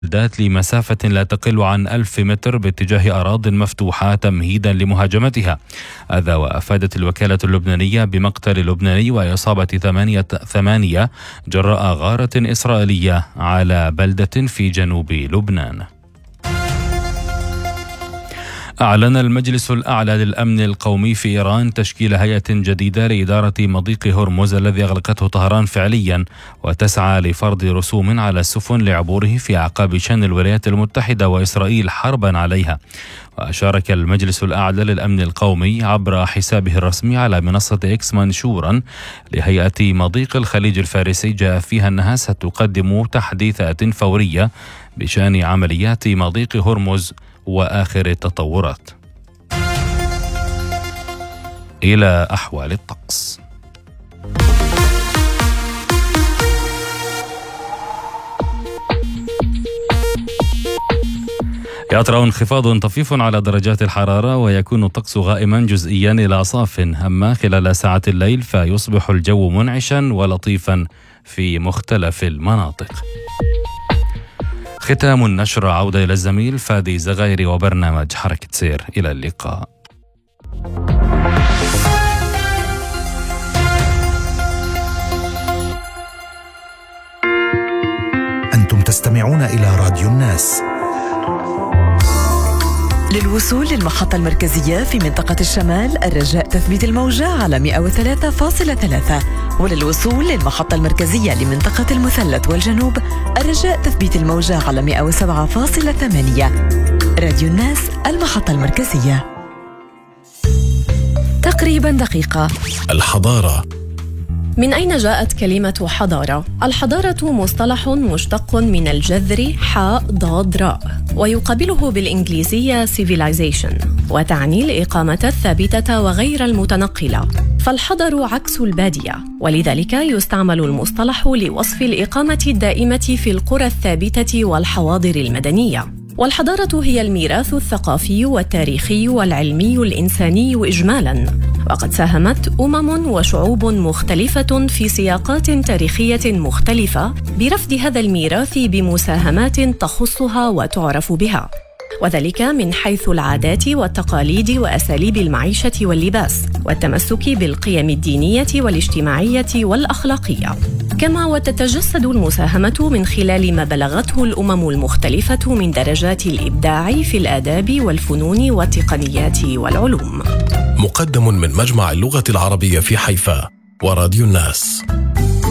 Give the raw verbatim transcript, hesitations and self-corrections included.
ذات لمسافة لا تقل عن ألف متر باتجاه أراضٍ مفتوحة تمهيدا لمهاجمتها. هذا وأفادت الوكالة اللبنانية بمقتل لبناني وإصابة ثمانية ثمانية جراء غارة إسرائيلية على بلدة في جنوب لبنان. أعلن المجلس الأعلى للأمن القومي في إيران تشكيل هيئة جديدة لإدارة مضيق هرمز الذي أغلقته طهران فعليا، وتسعى لفرض رسوم على السفن لعبوره في أعقاب شن الولايات المتحدة وإسرائيل حربا عليها. وأشارك المجلس الأعلى للأمن القومي عبر حسابه الرسمي على منصة إكس منشورا لهيئة مضيق الخليج الفارسي جاء فيها أنها ستقدم تحديثات فورية بشأن عمليات مضيق هرمز وآخر التطورات. إلى أحوال الطقس. يطرأ انخفاض طفيف على درجات الحرارة، ويكون الطقس غائما جزئيا إلى صاف، أما خلال ساعات الليل فيصبح الجو منعشا ولطيفا في مختلف المناطق. ختام النشر، عودة إلى الزميل فادي زغيري وبرنامج حركة سير. إلى اللقاء. أنتم تستمعون إلى راديو الناس. للوصول للمحطة المركزية في منطقة الشمال الرجاء تثبيت الموجة على مئة وثلاثة فاصلة ثلاثة، وللوصول للمحطة المركزية لمنطقة المثلث والجنوب الرجاء تثبيت الموجة على مئة وسبعة فاصلة ثمانية. راديو الناس، المحطة المركزية. تقريبا دقيقة. الحضارة. من أين جاءت كلمة حضارة؟ الحضارة مصطلح مشتق من الجذر حاء ضاد راء، ويقابله بالإنجليزية civilization، وتعني الإقامة الثابتة وغير المتنقلة، فالحضر عكس البادية، ولذلك يستعمل المصطلح لوصف الإقامة الدائمة في القرى الثابتة والحواضر المدنية. والحضارة هي الميراث الثقافي والتاريخي والعلمي الإنساني إجمالاً، وقد ساهمت أمم وشعوب مختلفة في سياقات تاريخية مختلفة برفد هذا الميراث بمساهمات تخصها وتعرف بها، وذلك من حيث العادات والتقاليد وأساليب المعيشة واللباس والتمسك بالقيم الدينية والاجتماعية والأخلاقية. كما وتتجسد المساهمة من خلال ما بلغته الأمم المختلفة من درجات الإبداع في الآداب والفنون والتقنيات والعلوم. مقدم من مجمع اللغة العربية في حيفا وراديو الناس.